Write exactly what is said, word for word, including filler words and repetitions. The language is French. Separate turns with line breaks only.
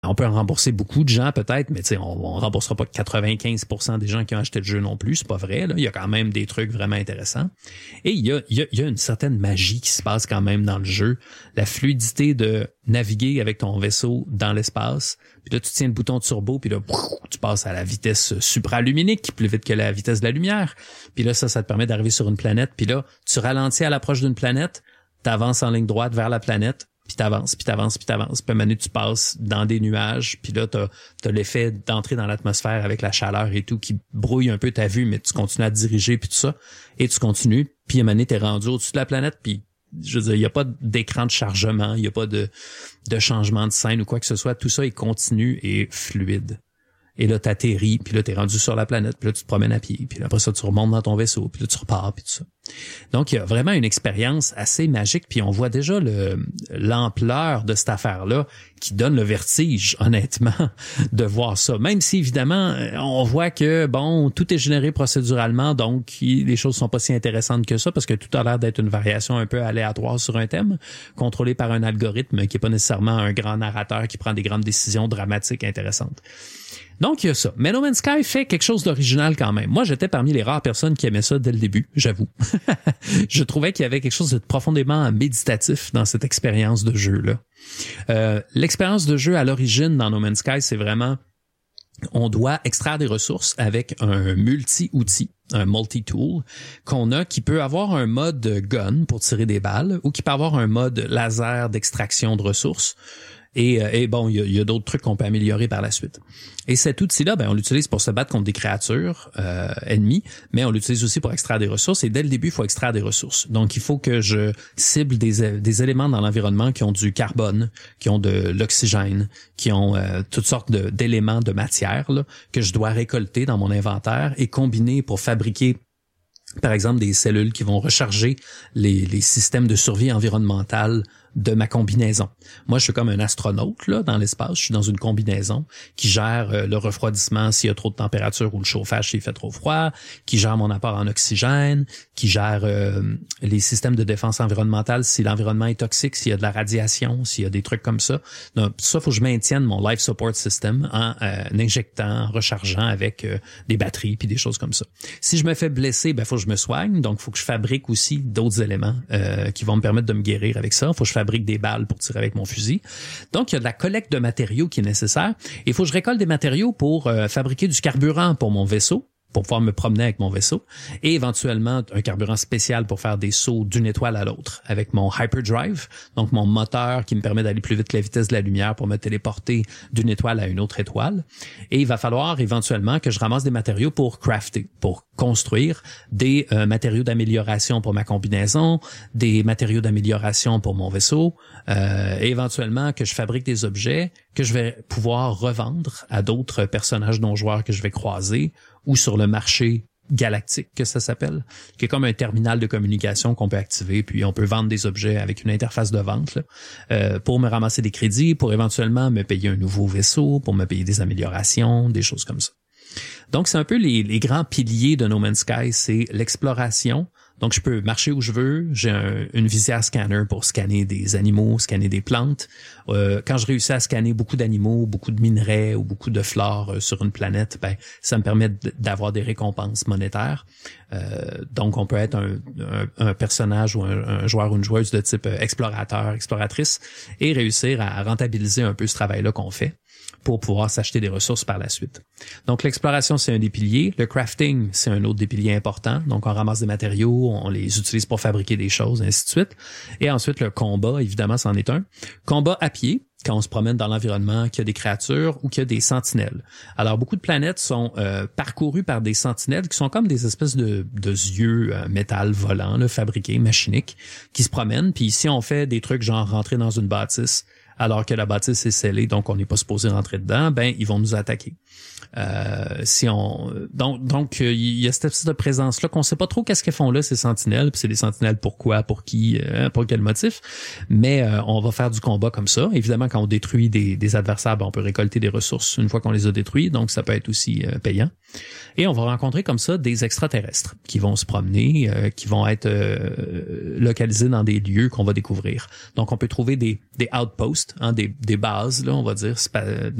On peut en rembourser beaucoup de gens peut-être, mais tu sais, on, on remboursera pas quatre-vingt-quinze pour cent des gens qui ont acheté le jeu non plus, c'est pas vrai. Là. Il y a quand même des trucs vraiment intéressants. Et il y a, il y a, il y a une certaine magie qui se passe quand même dans le jeu. La fluidité de naviguer avec ton vaisseau dans l'espace. Puis là, tu tiens le bouton turbo, puis là, tu passes à la vitesse supraluminique, plus vite que la vitesse de la lumière. Puis là, ça, ça te permet d'arriver sur une planète. Puis là, tu ralentis à l'approche d'une planète, t'avances en ligne droite vers la planète, puis t'avances, puis t'avances, puis t'avances. Puis à un moment donné, tu passes dans des nuages, puis là, t'as, t'as l'effet d'entrer dans l'atmosphère avec la chaleur et tout qui brouille un peu ta vue, mais tu continues à te diriger, puis tout ça. Et tu continues, puis à un moment donné, t'es rendu au-dessus de la planète, puis je veux dire, il n'y a pas d'écran de chargement, il n'y a pas de, de changement de scène ou quoi que ce soit. Tout ça est continu et fluide. Et là, t'atterris, puis là, t'es rendu sur la planète, puis là, tu te promènes à pied, puis là, après ça, tu remontes dans ton vaisseau, puis là, tu repars, puis tout ça. Donc, il y a vraiment une expérience assez magique, puis on voit déjà le l'ampleur de cette affaire-là qui donne le vertige, honnêtement, de voir ça. Même si, évidemment, on voit que, bon, tout est généré procéduralement, donc les choses sont pas si intéressantes que ça, parce que tout a l'air d'être une variation un peu aléatoire sur un thème, contrôlé par un algorithme qui est pas nécessairement un grand narrateur qui prend des grandes décisions dramatiques intéressantes. Donc, il y a ça. Mais No Man's Sky fait quelque chose d'original quand même. Moi, j'étais parmi les rares personnes qui aimaient ça dès le début, j'avoue. Je trouvais qu'il y avait quelque chose de profondément méditatif dans cette expérience de jeu-là. Euh, l'expérience de jeu à l'origine dans No Man's Sky, c'est vraiment... On doit extraire des ressources avec un multi-outil, un multi-tool qu'on a qui peut avoir un mode gun pour tirer des balles ou qui peut avoir un mode laser d'extraction de ressources. Et, et bon, il y a, il y a d'autres trucs qu'on peut améliorer par la suite. Et cet outil-là, ben, on l'utilise pour se battre contre des créatures euh, ennemies, mais on l'utilise aussi pour extraire des ressources. Et dès le début, il faut extraire des ressources. Donc, il faut que je cible des, des éléments dans l'environnement qui ont du carbone, qui ont de l'oxygène, qui ont euh, toutes sortes de, d'éléments de matière là, que je dois récolter dans mon inventaire et combiner pour fabriquer, par exemple, des cellules qui vont recharger les, les systèmes de survie environnementale de ma combinaison. Moi, je suis comme un astronaute là dans l'espace. Je suis dans une combinaison qui gère euh, le refroidissement s'il y a trop de température ou le chauffage s'il fait trop froid, qui gère mon apport en oxygène, qui gère euh, les systèmes de défense environnementale si l'environnement est toxique, s'il y a de la radiation, s'il y a des trucs comme ça. Donc, ça, faut que je maintienne mon life support system en, euh, en injectant, en rechargeant avec euh, des batteries puis des choses comme ça. Si je me fais blesser, ben faut que je me soigne. Donc, faut que je fabrique aussi d'autres éléments euh, qui vont me permettre de me guérir avec ça. Faut que je fabrique des balles pour tirer avec mon fusil. Donc, il y a de la collecte de matériaux qui est nécessaire. Il faut que je récolte des matériaux pour euh, fabriquer du carburant pour mon vaisseau, pour pouvoir me promener avec mon vaisseau, et éventuellement un carburant spécial pour faire des sauts d'une étoile à l'autre avec mon hyperdrive, donc mon moteur qui me permet d'aller plus vite que la vitesse de la lumière pour me téléporter d'une étoile à une autre étoile. Et il va falloir éventuellement que je ramasse des matériaux pour crafter, pour construire des euh, matériaux d'amélioration pour ma combinaison, des matériaux d'amélioration pour mon vaisseau, euh, et éventuellement que je fabrique des objets que je vais pouvoir revendre à d'autres personnages non joueurs que je vais croiser ou sur le marché galactique que ça s'appelle, qui est comme un terminal de communication qu'on peut activer, puis on peut vendre des objets avec une interface de vente là, euh, pour me ramasser des crédits, pour éventuellement me payer un nouveau vaisseau, pour me payer des améliorations, des choses comme ça. Donc, c'est un peu les, les grands piliers de No Man's Sky, c'est l'exploration. Donc, je peux marcher où je veux. J'ai un, une visière scanner pour scanner des animaux, scanner des plantes. Euh, quand je réussis à scanner beaucoup d'animaux, beaucoup de minerais ou beaucoup de flore euh, sur une planète, ben ça me permet d'avoir des récompenses monétaires. Euh, donc, on peut être un, un, un personnage ou un, un joueur ou une joueuse de type explorateur, exploratrice et réussir à rentabiliser un peu ce travail-là qu'on fait pour pouvoir s'acheter des ressources par la suite. Donc, l'exploration, c'est un des piliers. Le crafting, c'est un autre des piliers importants. Donc, on ramasse des matériaux, on les utilise pour fabriquer des choses, ainsi de suite. Et ensuite, le combat, évidemment, c'en est un. Combat à pied, quand on se promène dans l'environnement, qu'il y a des créatures ou qu'il y a des sentinelles. Alors, beaucoup de planètes sont euh, parcourues par des sentinelles qui sont comme des espèces de, de yeux euh, métal volants, là, fabriqués, machiniques, qui se promènent. Puis ici, on fait des trucs genre rentrer dans une bâtisse, alors que la bâtisse est scellée, donc on n'est pas supposé rentrer dedans, ben ils vont nous attaquer. Euh, si on donc donc il y a cette espèce de présence là qu'on sait pas trop qu'est-ce qu'elles font là ces sentinelles, puis c'est des sentinelles pourquoi, pour qui, euh, pour quel motif, mais euh, on va faire du combat comme ça. Évidemment, quand on détruit des, des adversaires, ben, on peut récolter des ressources une fois qu'on les a détruits, donc ça peut être aussi euh, payant. Et on va rencontrer comme ça des extraterrestres qui vont se promener, euh, qui vont être euh, localisés dans des lieux qu'on va découvrir. Donc, on peut trouver des, des outposts, hein, des, des bases, là, on va dire,